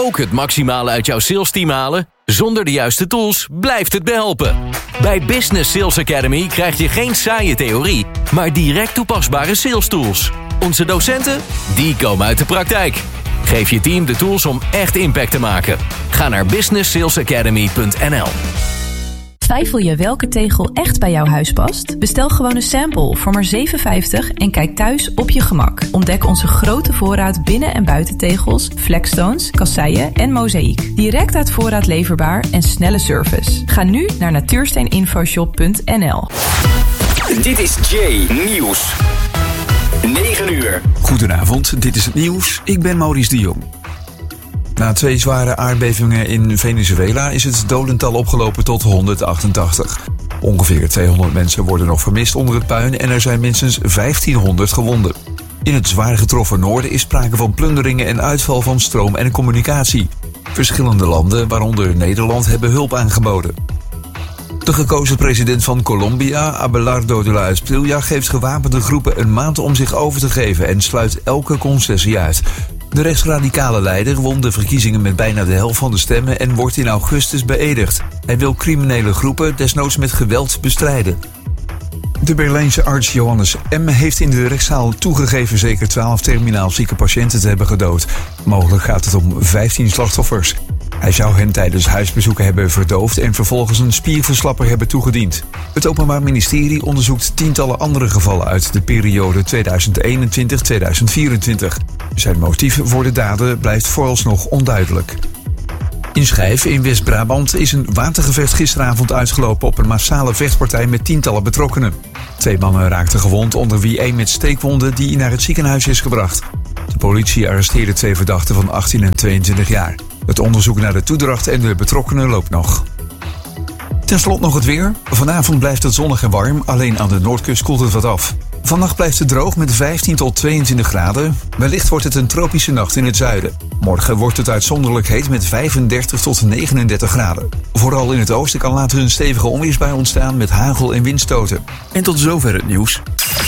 ook het maximale uit jouw salesteam halen? Zonder de juiste tools blijft het behelpen. Bij Business Sales Academy krijg je geen saaie theorie, maar direct toepasbare sales tools. Onze docenten, die komen uit de praktijk. Geef je team de tools om echt impact te maken. Ga naar businesssalesacademy.nl. Twijfel je welke tegel echt bij jouw huis past? Bestel gewoon een sample voor maar €7,50 en kijk thuis op je gemak. Ontdek onze grote voorraad binnen- en buitentegels, flagstones, kasseien en mozaïek. Direct uit voorraad leverbaar en snelle service. Ga nu naar natuursteeninfoshop.nl. Dit is Jay Nieuws. 9 uur. Goedenavond, dit is het nieuws. Ik ben Maurice de Jong. Na 2 zware aardbevingen in Venezuela is het dodental opgelopen tot 188. Ongeveer 200 mensen worden nog vermist onder het puin en er zijn minstens 1500 gewonden. In het zwaar getroffen noorden is sprake van plunderingen en uitval van stroom en communicatie. Verschillende landen, waaronder Nederland, hebben hulp aangeboden. De gekozen president van Colombia, Abelardo de la Espriella, geeft gewapende groepen een maand om zich over te geven en sluit elke concessie uit. De rechtsradicale leider won de verkiezingen met bijna de helft van de stemmen en wordt in augustus beëdigd. Hij wil criminele groepen desnoods met geweld bestrijden. De Berlijnse arts Johannes M. heeft in de rechtszaal toegegeven zeker 12 terminaal zieke patiënten te hebben gedood. Mogelijk gaat het om 15 slachtoffers. Hij zou hen tijdens huisbezoeken hebben verdoofd en vervolgens een spierverslapper hebben toegediend. Het Openbaar Ministerie onderzoekt tientallen andere gevallen uit de periode 2021-2024. Zijn motief voor de daden blijft vooralsnog onduidelijk. In Schijf in West-Brabant is een watergevecht gisteravond uitgelopen op een massale vechtpartij met tientallen betrokkenen. 2 mannen raakten gewond, onder wie 1 met steekwonden die naar het ziekenhuis is gebracht. De politie arresteerde 2 verdachten van 18 en 22 jaar. Het onderzoek naar de toedracht en de betrokkenen loopt nog. Ten slotte nog het weer. Vanavond blijft het zonnig en warm, alleen aan de noordkust koelt het wat af. Vannacht blijft het droog met 15 tot 22 graden. Wellicht wordt het een tropische nacht in het zuiden. Morgen wordt het uitzonderlijk heet met 35 tot 39 graden. Vooral in het oosten kan later een stevige onweersbui ontstaan met hagel en windstoten. En tot zover het nieuws.